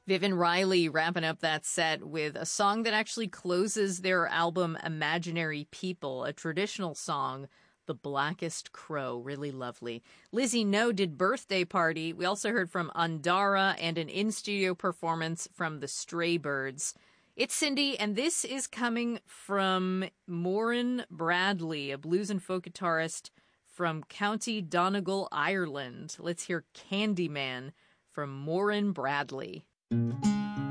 Vivian Riley wrapping up that set with a song that actually closes their album Imaginary People, a traditional song, The Blackest Crow. Really lovely. Lizzie No did Birthday Party. We also heard from Andara and an in-studio performance from the Stray Birds. It's Cindy, and this is coming from Maureen Bradley, a blues and folk guitarist from County Donegal, Ireland. Let's hear Candyman from Maureen Bradley.